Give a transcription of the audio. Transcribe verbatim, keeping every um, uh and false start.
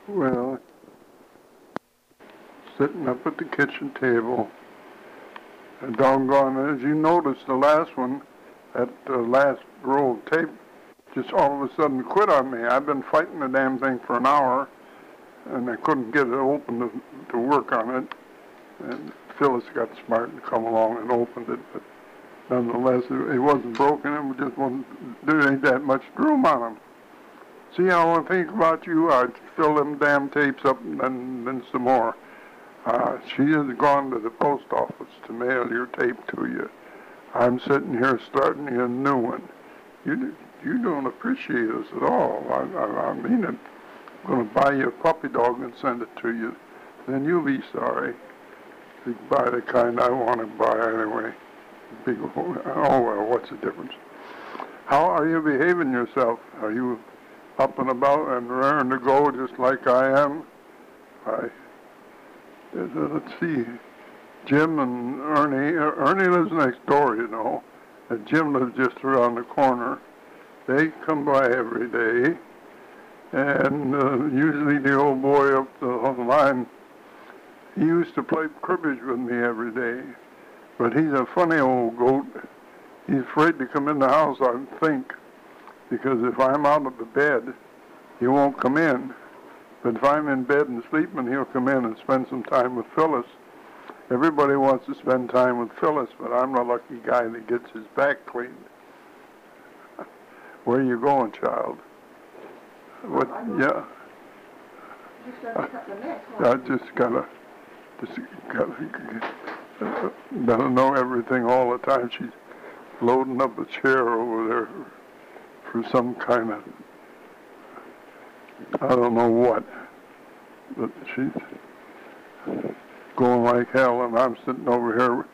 Well, sitting up at the kitchen table, and doggone, as you noticed, the last one, that uh, last roll of tape, just all of a sudden quit on me. I've been fighting the damn thing for an hour, and I couldn't get it open to, to work on it. And Phyllis got smart and come along and opened it, but nonetheless, it, it wasn't broken. It just wasn't, there ain't that much room on them. See, how I think about you, I'd fill them damn tapes up and then, then some more. Uh, she has gone to the post office to mail your tape to you. I'm sitting here starting you a new one. You you don't appreciate us at all. I, I, I mean it. I'm going to buy you a puppy dog and send it to you. Then you'll be sorry. You buy the kind I want to buy anyway. Big, oh well, what's the difference? How are you behaving yourself? Are you up and about and raring to go just like I am? I, let's see, Jim and Ernie. Ernie lives next door, you know, and Jim lives just around the corner. They come by every day, and uh, usually the old boy up the line, he used to play cribbage with me every day, but he's a funny old goat. He's afraid to come in the house, I think, because if I'm out of the bed, he won't come in. But if I'm in bed and sleeping, he'll come in and spend some time with Phyllis. Everybody wants to spend time with Phyllis, but I'm the lucky guy that gets his back cleaned. Where are you going, child? What? Yeah. Just gotta cut the neck. I just gotta, just gotta, uh, doesn't know everything all the time. She's loading up a chair over there for some kind of, I don't know what, but she's going like hell, and I'm sitting over here